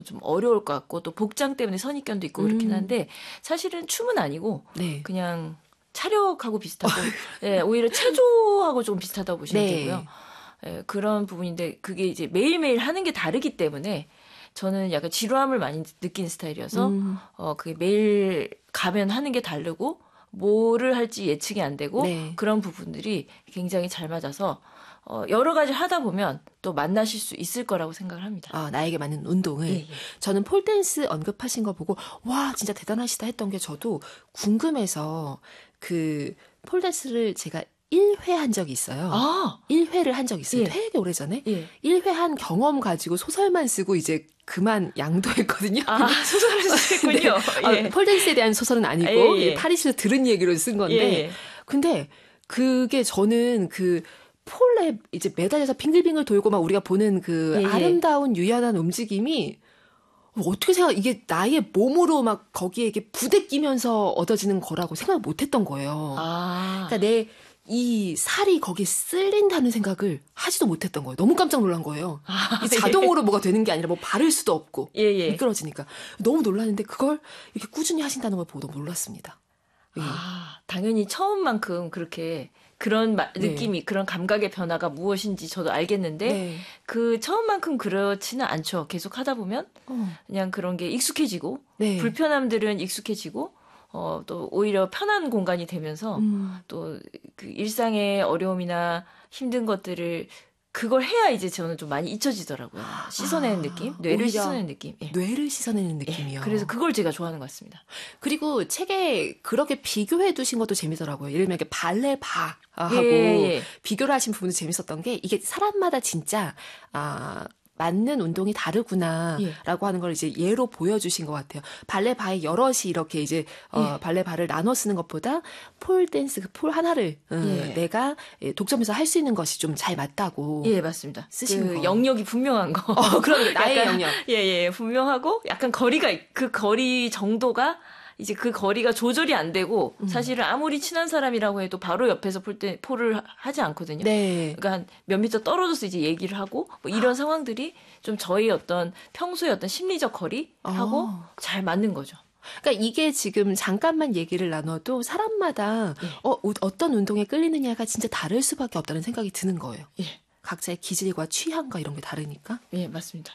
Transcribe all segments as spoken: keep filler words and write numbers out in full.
좀 어려울 것 같고 또 복장 때문에 선입견도 있고 그렇긴 음. 한데 사실은 춤은 아니고 네. 그냥 차력하고 비슷하고 예, 오히려 체조하고 좀 비슷하다고 보시면 네. 되고요. 예, 그런 부분인데 그게 이제 매일매일 하는 게 다르기 때문에 저는 약간 지루함을 많이 느끼는 스타일이어서 음. 어 그게 매일 가면 하는 게 다르고 뭐를 할지 예측이 안 되고 네. 그런 부분들이 굉장히 잘 맞아서 어 여러 가지 하다 보면 또 만나실 수 있을 거라고 생각을 합니다. 아, 나에게 맞는 운동을. 예, 예. 저는 폴댄스 언급하신 거 보고 와 진짜 대단하시다 했던 게 저도 궁금해서 그 폴댄스를 제가 일 회 한 적이 있어요. 아, 일 회를 한 적이 있어요. 예. 되게 오래전에. 예. 일 회 한 경험 가지고 소설만 쓰고 이제 그만 양도했거든요. 아, 소설을 쓰셨군요. 네. 예. 아, 폴댄스에 대한 소설은 아니고 아, 예, 예. 파리스에서 들은 얘기로 쓴 건데 예, 예. 근데 그게 저는 그 폴에 이제 매달려서 빙글빙글 돌고 막 우리가 보는 그 예, 예. 아름다운 유연한 움직임이 어떻게 생각 이게 나의 몸으로 막 거기에 이게 부대 끼면서 얻어지는 거라고 생각을 못 했던 거예요. 아. 그러니까 내 이 살이 거기에 쓸린다는 생각을 하지도 못했던 거예요. 너무 깜짝 놀란 거예요. 아, 이 자동으로 예. 뭐가 되는 게 아니라 뭐 바를 수도 없고 예, 예. 미끄러지니까 너무 놀랐는데 그걸 이렇게 꾸준히 하신다는 걸 보고 너무 놀랐습니다. 예. 아, 당연히 처음만큼 그렇게 그런 마, 네. 느낌이 그런 감각의 변화가 무엇인지 저도 알겠는데 네. 그 처음만큼 그렇지는 않죠. 계속 하다 보면 어. 그냥 그런 게 익숙해지고 네. 불편함들은 익숙해지고 어, 또 오히려 편한 공간이 되면서 음. 또 그 일상의 어려움이나 힘든 것들을 그걸 해야 이제 저는 좀 많이 잊혀지더라고요. 씻어내는 아, 느낌? 뇌를 오히려 씻어내는 느낌. 예. 뇌를 씻어내는 느낌이요. 예, 그래서 그걸 제가 좋아하는 것 같습니다. 그리고 책에 그렇게 비교해 두신 것도 재밌더라고요. 예를 들면 이렇게 발레 바하고 예, 예. 비교를 하신 부분도 재밌었던 게 이게 사람마다 진짜 아 맞는 운동이 다르구나라고 예. 하는 걸 이제 예로 보여주신 것 같아요. 발레 바에 여럿이 이렇게 이제 어, 예. 발레 바를 나눠 쓰는 것보다 폴 댄스 그 폴 하나를 음, 예. 내가 독점해서 할 수 있는 것이 좀 잘 맞다고. 예, 맞습니다. 쓰신 그 거. 영역이 분명한 거. 어, 그런 나의 약간, 영역. 예, 예, 분명하고 약간 거리가 그 거리 정도가 이제 그 거리가 조절이 안 되고 음. 사실은 아무리 친한 사람이라고 해도 바로 옆에서 폴 때 폴을 하지 않거든요. 네. 그러니까 몇 미터 떨어져서 이제 얘기를 하고 뭐 이런 상황들이 좀 저희 어떤 평소의 어떤 심리적 거리하고 어. 잘 맞는 거죠. 그러니까 이게 지금 잠깐만 얘기를 나눠도 사람마다 예. 어, 어떤 운동에 끌리느냐가 진짜 다를 수밖에 없다는 생각이 드는 거예요. 예, 각자의 기질과 취향과 이런 게 다르니까. 예, 맞습니다.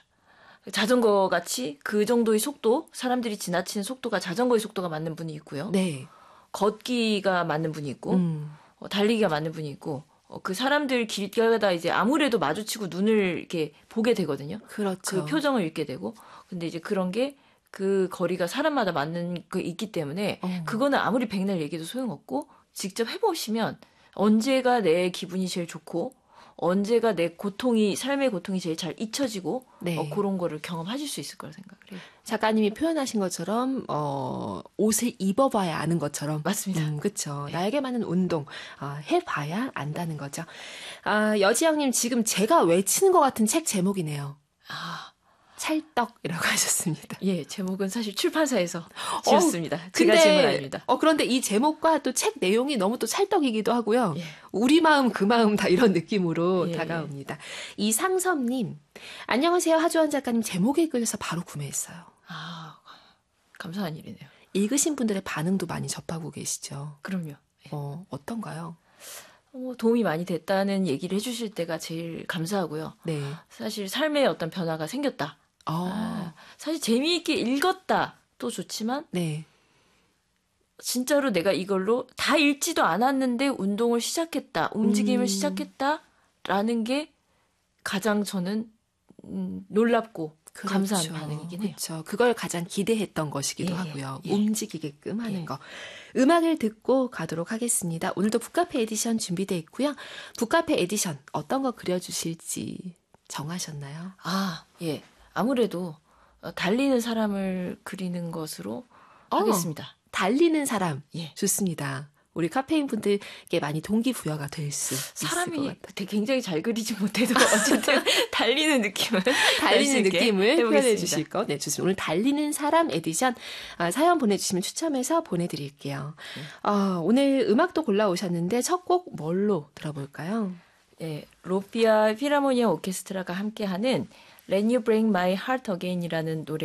자전거 같이 그 정도의 속도, 사람들이 지나치는 속도가 자전거의 속도가 맞는 분이 있고요. 네. 걷기가 맞는 분이 있고, 음. 어, 달리기가 맞는 분이 있고, 어, 그 사람들 길 가다 이제 아무래도 마주치고 눈을 이렇게 보게 되거든요. 그렇죠. 그 표정을 읽게 되고. 근데 이제 그런 게 그 거리가 사람마다 맞는 게 있기 때문에 어. 그거는 아무리 백날 얘기해도 소용없고 직접 해보시면 언제가 내 기분이 제일 좋고 언제가 내 고통이 삶의 고통이 제일 잘 잊혀지고 네. 어, 그런 거를 경험하실 수 있을 거라 생각을 해요. 작가님이 표현하신 것처럼 어, 옷을 입어봐야 아는 것처럼 맞습니다. 음, 그렇죠. 나에게 맞는 운동 어, 해봐야 안다는 거죠. 아, 여지영님 지금 제가 외치는 것 같은 책 제목이네요. 아, 찰떡이라고 하셨습니다. 예, 제목은 사실 출판사에서 어, 지었습니다. 제가 근데, 지은 건 아닙니다. 어, 그런데 이 제목과 또 책 내용이 너무 또 찰떡이기도 하고요. 예. 우리 마음 그 마음 다 이런 느낌으로 예. 다가옵니다. 이상섭님, 안녕하세요. 하주원 작가님 제목에 끌려서 바로 구매했어요. 아, 감사한 일이네요. 읽으신 분들의 반응도 많이 접하고 계시죠. 그럼요. 예. 어, 어떤가요? 어, 도움이 많이 됐다는 얘기를 해주실 때가 제일 감사하고요. 네. 사실 삶에 어떤 변화가 생겼다. 어, 아, 사실 재미있게 읽었다 또 좋지만 네. 진짜로 내가 이걸로 다 읽지도 않았는데 운동을 시작했다, 움직임을 음. 시작했다라는 게 가장 저는 음, 놀랍고 그렇죠. 감사한 반응이긴 해요. 그렇죠. 그걸 가장 기대했던 것이기도 예, 하고요. 예. 움직이게끔 하는 예. 거. 음악을 듣고 가도록 하겠습니다. 오늘도 북카페 에디션 준비되어 있고요. 북카페 에디션 어떤 거 그려주실지 정하셨나요? 아, 예. 아무래도 어, 달리는 사람을 그리는 것으로 어. 하겠습니다. 달리는 사람. 예. 좋습니다. 우리 카페인 분들께 많이 동기부여가 될 수 있을 것 사람이 같아요. 되게 굉장히 잘 그리지 못해도 어쨌든 달리는 느낌을 달리는 느낌을 해보겠습니다. 표현해 주실 거. 네, 좋습니다. 오늘 달리는 사람 에디션 아, 사연 보내주시면 추첨해서 보내드릴게요. 네. 아, 오늘 음악도 골라오셨는데 첫 곡 뭘로 들어볼까요? 예, 로피아 필하모니아 오케스트라가 함께하는 When You Break My Heart Again이라는 노래